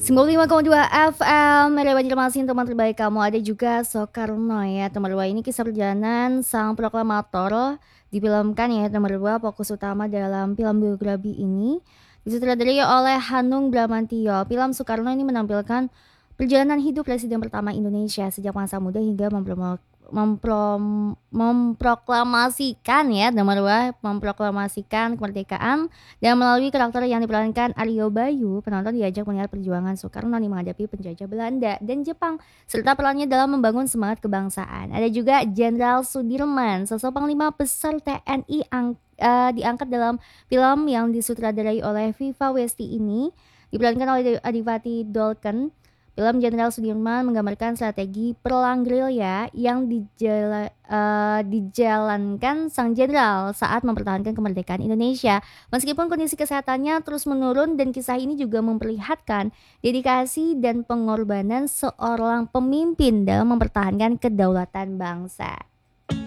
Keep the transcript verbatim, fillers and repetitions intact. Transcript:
sembilan puluh lima koma dua F M, Media Banjarmasin, teman terbaik kamu. Ada juga Soekarno ya, nomor dua. Ini kisah perjalanan sang proklamator difilmkan ya, nomor dua. Fokus utama dalam film biografi ini disutradarai oleh Hanung Bramantyo. Film Soekarno ini menampilkan perjalanan hidup presiden pertama Indonesia sejak masa muda hingga mempromo- memprom- memproklamasikan ya, nomor dua, memproklamasikan kemerdekaan. Dan melalui karakter yang diperankan Aryo Bayu, penonton diajak melihat perjuangan Soekarno nih menghadapi penjajah Belanda dan Jepang, serta perannya dalam membangun semangat kebangsaan. Ada juga Jenderal Sudirman, sosok panglima besar T N I ang- eh, diangkat dalam film yang disutradarai oleh Viva Westi ini, diperankan oleh Adipati Dolken. Film Jenderal Sudirman menggambarkan strategi perang gerilya yang dijala- eh, dijalankan sang jenderal saat mempertahankan kemerdekaan Indonesia. Meskipun kondisi kesehatannya terus menurun, dan kisah ini juga memperlihatkan dedikasi dan pengorbanan seorang pemimpin dalam mempertahankan kedaulatan bangsa.